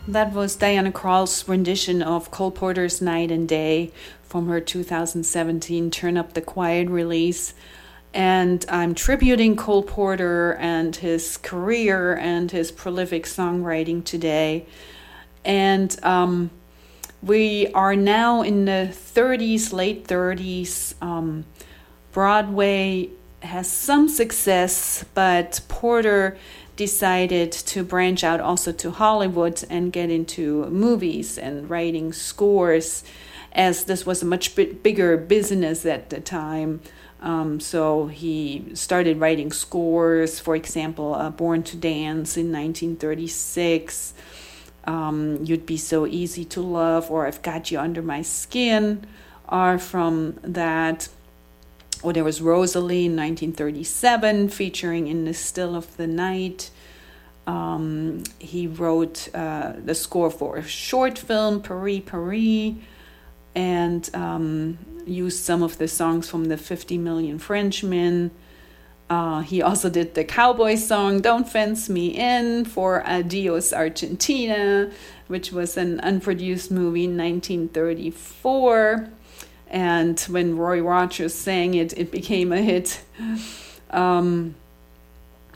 That was Diana Krall's rendition of Cole Porter's Night and Day from her 2017 Turn Up the Quiet release. And I'm tributing Cole Porter and his career and his prolific songwriting today. And we are now in the 30s, late 30s. Broadway has some success, but Porter decided to branch out also to Hollywood and get into movies and writing scores, as this was a much bigger business at the time. So he started writing scores, for example, Born to Dance in 1936, You'd Be So Easy to Love, or I've Got You Under My Skin are from that. Or there was Rosalie in 1937, featuring In the Still of the Night. He wrote the score for a short film, Paris, Paris, and used some of the songs from the 50 Million Frenchmen. He also did the cowboy song, Don't Fence Me In, for Adios Argentina, which was an unproduced movie in 1934. And when Roy Rogers sang it, it became a hit.